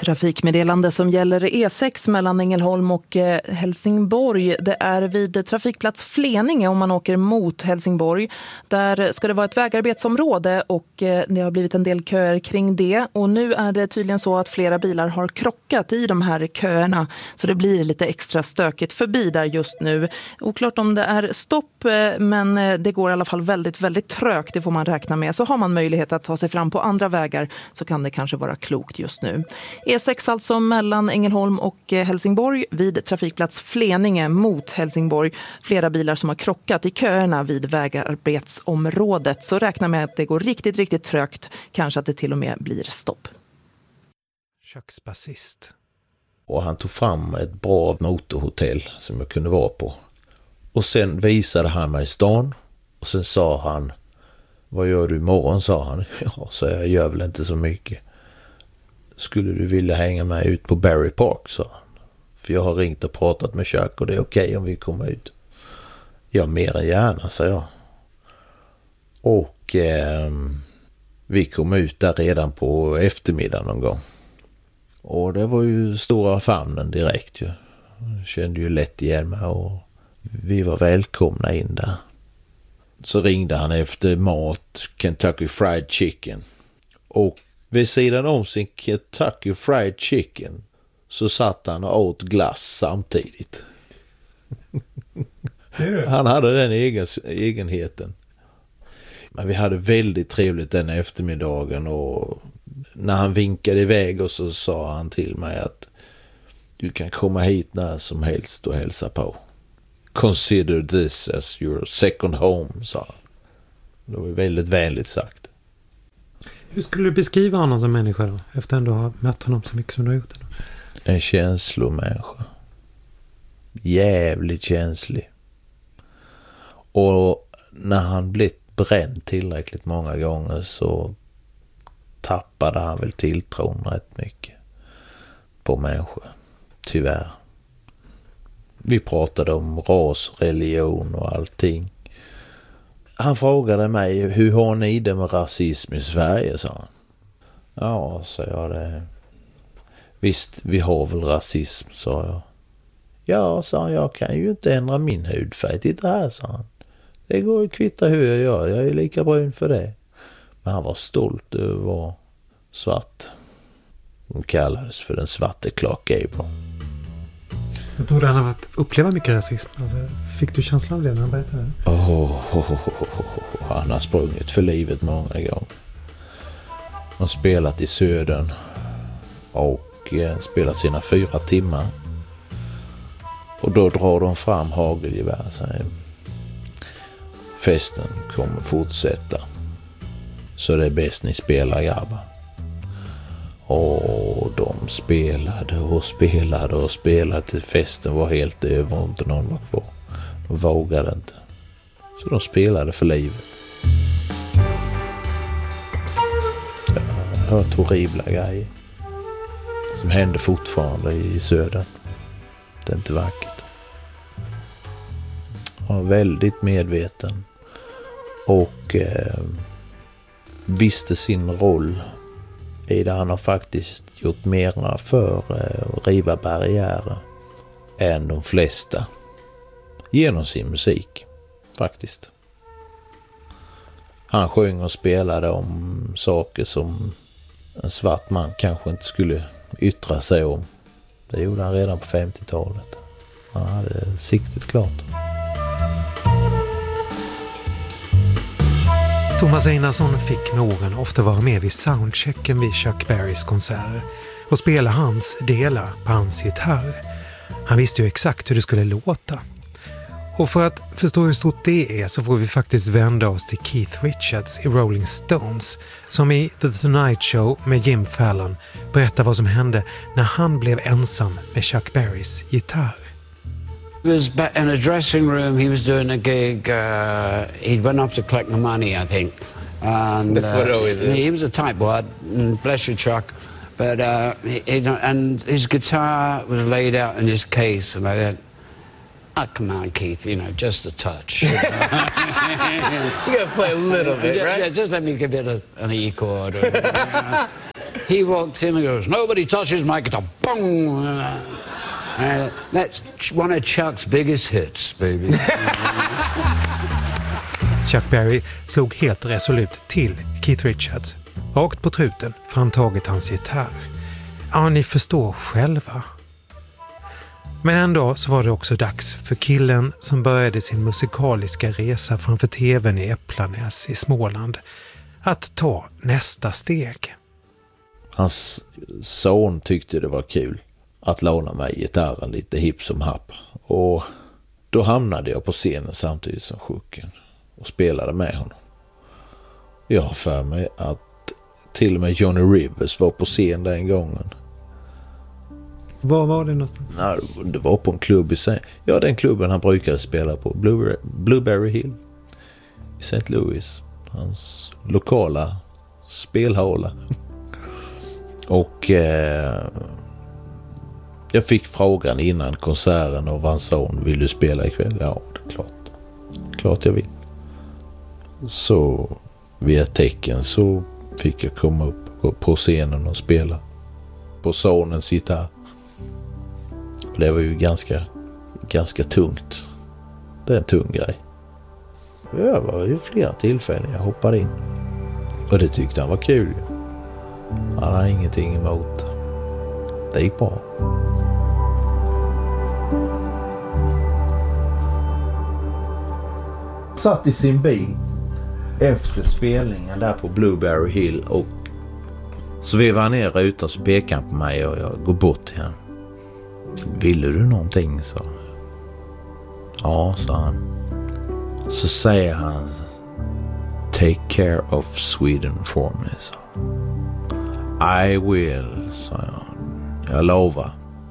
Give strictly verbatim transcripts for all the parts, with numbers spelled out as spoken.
Trafikmeddelande som gäller E sex mellan Ängelholm och Helsingborg. Det är vid trafikplats Fleninge om man åker mot Helsingborg. Där ska det vara ett vägarbetsområde och det har blivit en del köer kring det. Och nu är det tydligen så att flera bilar har krockat i de här köerna. Så det blir lite extra stökigt förbi där just nu. Oklart om det är stopp, men det går i alla fall väldigt, väldigt trögt. Det får man räkna med. Så har man möjlighet att ta sig fram på andra vägar så kan det kanske vara klokt just nu. E sex alltså mellan Ängelholm och Helsingborg vid trafikplats Fleninge mot Helsingborg. Flera bilar som har krockat i köerna vid vägarbetsområdet. Så räkna med att det går riktigt, riktigt trögt. Kanske att det till och med blir stopp. Köksbasist. Och han tog fram ett bra motorhotell som jag kunde vara på. Och sen visade han mig stan. Och sen sa han, vad gör du imorgon, sa han. Ja, så jag gör väl inte så mycket. Skulle du vilja hänga med ut på Barry Park, sa han. För jag har ringt och pratat med Chuck och det är okej okay om vi kommer ut. Ja, mer än gärna, sa jag. Och eh, vi kom ut där redan på eftermiddagen någon gång. Och det var ju stora famnen direkt ju. Jag kände ju lätt igen mig och vi var välkomna in där. Så ringde han efter mat, Kentucky Fried Chicken. Och vid sidan om sin Kentucky Fried Chicken så satt han och åt glass samtidigt. Han hade den egen, egenheten. Men vi hade väldigt trevligt den eftermiddagen och när han vinkade iväg och så sa han till mig att du kan komma hit när som helst och hälsa på. Consider this as your second home, sa han. Det var väldigt vänligt sagt. Hur skulle du beskriva honom som människa då? Efter ändå ha mött honom så mycket som du har gjort. En känslomänniska. Jävligt känslig. Och när han blivit bränd tillräckligt många gånger så tappade han väl tilltron rätt mycket på människor. Tyvärr. Vi pratade om ras, religion och allting. Han frågade mig, hur har ni det med rasism i Sverige, sa han. Ja, sa jag det. Visst, vi har väl rasism, sa jag. Ja, sa han, jag kan ju inte ändra min hudfärg. Titta här, sa han. Det går ju kvitta hur jag gör, jag är lika brun för det. Men han var stolt över att vara svart. De kallades för den svarte Clark Gable. Jag tror han har fått uppleva mycket rasism. Alltså, fick du känslan av det när han berättade? Oh, oh, oh, oh, oh. Han har sprungit för livet många gånger. Han har spelat i Södern och eh, spelat sina fyra timmar. Och då drar de fram hagelgevär. Festen kommer fortsätta. Så det är bäst ni spelar, grabbar. Och de spelade och spelade och spelade till festen var helt över och inte någon var kvar. De vågade inte. Så de spelade för livet. Jag har hört horribla grejer som händer fortfarande i Södern. Det är inte vackert. Jag var väldigt medveten och eh, visste sin roll i det. Han har faktiskt gjort mera för att riva barriärer än de flesta genom sin musik faktiskt. Han sjöng och spelade om saker som en svart man kanske inte skulle yttra sig om. Det gjorde han redan på femtiotalet. Han hade siktet klart. Thomas Einarsson fick med åren ofta vara med vid soundchecken vid Chuck Berrys konserter och spela hans delar på hans gitarr. Han visste ju exakt hur det skulle låta. Och för att förstå hur stort det är så får vi faktiskt vända oss till Keith Richards i Rolling Stones som i The Tonight Show med Jim Fallon berättar vad som hände när han blev ensam med Chuck Berrys gitarr. He was in a dressing room. He was doing a gig. Uh, he went up to collect the money, I think. And, That's what it always uh, is. He was a tightwad, bless you, Chuck. But uh, he, he, and his guitar was laid out in his case, and I said, "Oh, come on, Keith, you know, just a touch." You gotta play a little bit, yeah, right? Yeah, just let me give it a, an E chord. Or, you know. he walked in and goes, "Nobody touches my guitar." Boom! Uh, that's one of Chuck's biggest hits, baby. Chuck Berry slog helt resolut till Keith Richards. Rakt på truten framtaget hans gitarr. Ja, ni förstår själva. Men en dag så var det också dags för killen som började sin musikaliska resa framför tvn i Äpplanäs i Småland att ta nästa steg. Hans son tyckte det var kul att låna mig gitarren lite hipp som happ. Och då hamnade jag på scenen samtidigt som Sjuken och spelade med honom. Jag har för mig att till och med Johnny Rivers var på scen den gången. Var var det någonstans? Nej, det var på en klubb i Saint Ja, den klubben han brukade spela på. Blueberry, Blueberry Hill i Saint Louis. Hans lokala spelhåla. Och eh, jag fick frågan innan konserten av hans son: vill du spela ikväll? Ja, det är klart. Klart jag vill. Så via tecken så fick jag komma upp på, på scenen och spela på sonens gitarr. Det var ju ganska, ganska tungt. Det är en tung grej. Det var ju flera tillfällen jag hoppade in. Och det tyckte han var kul. Han hade ingenting emot. Det gick bra. Satt i sin bil efter spelningen där på Blueberry Hill och så vi var ner ute och så pekade han på mig och jag går bort till honom. Ville du någonting? Så. Ja, sa han. Så säger han: take care of Sweden for me. Så. I will, sa jag. Jag lovar.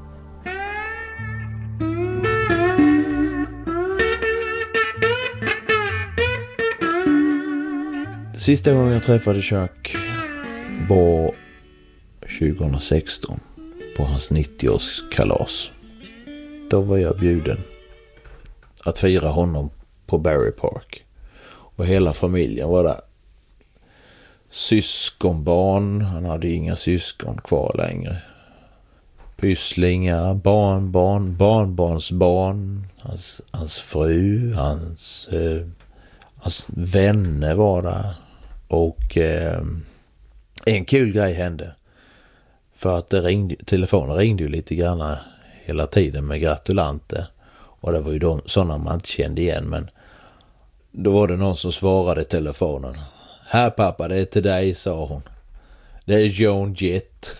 Sista gången jag träffade Chuck var tjugohundrasexton på hans nittioårskalas. Då var jag bjuden att fira honom på Barry Park. Och hela familjen var där. Syskonbarn, han hade inga syskon kvar längre. Pysslingar, barnbarn, barnbarnsbarn, hans, hans fru, hans, eh, hans vänner var där. Och eh, en kul grej hände. För att det ringde, telefonen ringde ju lite grann hela tiden med gratulanter. Och det var ju de, sådana man inte kände igen. Men då var det någon som svarade i telefonen. Här pappa, det är till dig, sa hon. Det är Joan Jett.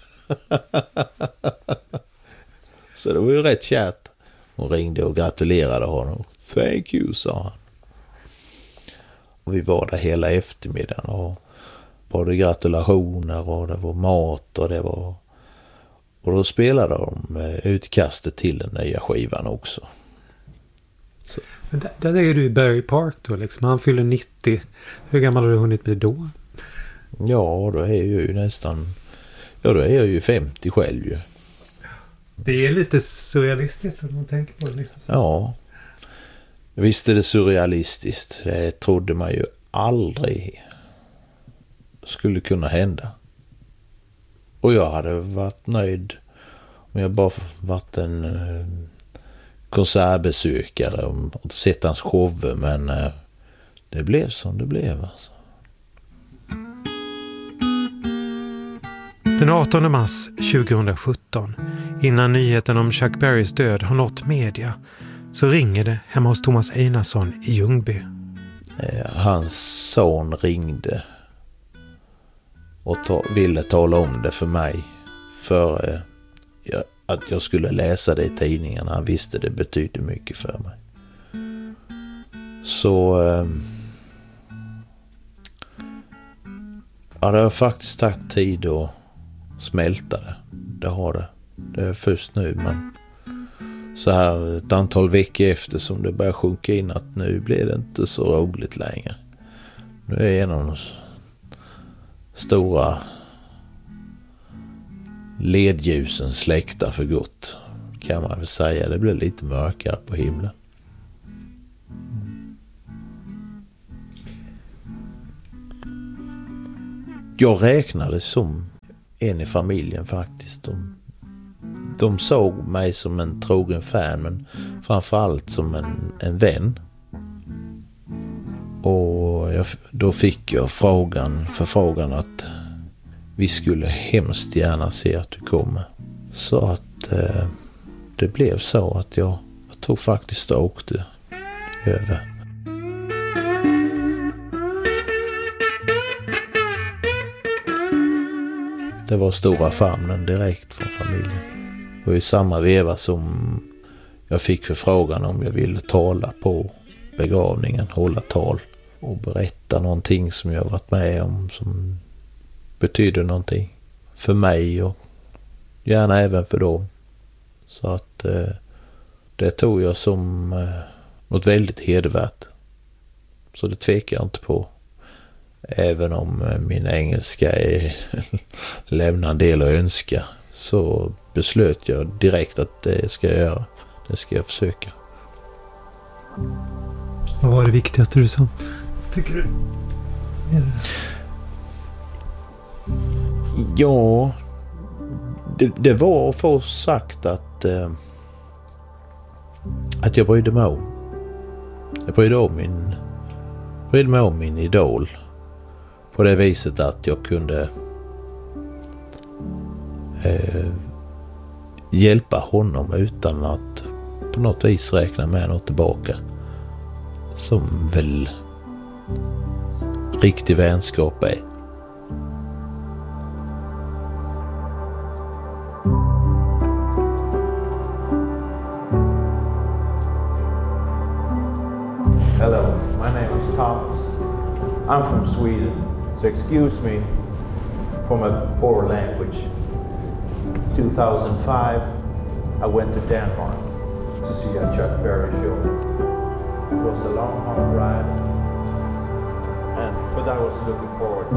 Så det var ju rätt kärt. Hon ringde och gratulerade honom. Thank you, sa han. Och vi var där hela eftermiddagen och både gratulationer och det var mat och det var... Och då spelade de utkastet till den nya skivan också. Så. Men där, där är du i Barry Park då liksom. Han fyller nittio. Hur gammal har du hunnit bli då? Ja, då är jag ju nästan... Ja, då är jag ju femtio själv ju. Det är lite surrealistiskt om man tänker på det liksom. Ja. Visst är det surrealistiskt. Det trodde man ju aldrig skulle kunna hända. Och jag hade varit nöjd om jag bara varit en eh, konsertbesökare och sett hans shower, men eh, det blev som det blev alltså. Den artonde mars tjugohundrasjutton, innan nyheten om Chuck Berrys död har nått media, så ringer det hemma hos Thomas Einarsson i Ljungby. Eh, hans son ringde och ta, ville tala om det för mig för eh, ja, att jag skulle läsa det i tidningen. Han visste det betydde mycket för mig. Så eh, ja, det har faktiskt tagit tid att smälta det. Det har det. Det är först nu, men så här ett antal veckor efter som det börjar sjunka in att nu blir det inte så roligt längre. Nu är en av de stora ledljusen släckta för gott, kan man väl säga. Det blir lite mörkare på himlen. Jag räknade som en i familjen faktiskt. De, de såg mig som en trogen fan, men framförallt som en, en vän. Och jag, då fick jag frågan, förfrågan att vi skulle hemskt gärna se att du kommer. Så att eh, det blev så att jag, jag tror faktiskt jag åkte över. Det var stora famnen direkt från familjen. Det var i samma veva som jag fick förfrågan om jag ville tala på begravningen, hålla tal och berätta någonting som jag varit med om som betyder någonting för mig och gärna även för dem. Så att eh, det tog jag som eh, något väldigt hedervärt. Så det tvekar jag inte på. Även om eh, min engelska är lämnar en del att önska, så beslöt jag direkt att det ska jag göra. Det ska jag försöka. Vad var det viktigaste du sa? Tycker du? Ja, det, det var att få sagt att eh, att jag brydde mig om. Jag brydde, om min, brydde mig om min idol. På det viset att jag kunde eh, hjälpa honom utan att på något vis räkna med något tillbaka. Som väl riktig vänskap är. Hello, my name is Thomas. I'm from Sweden, so excuse me for my poor language. two thousand five, I went to Denmark to see a Chuck Berry show. It was a long, hard ride, and but I was looking forward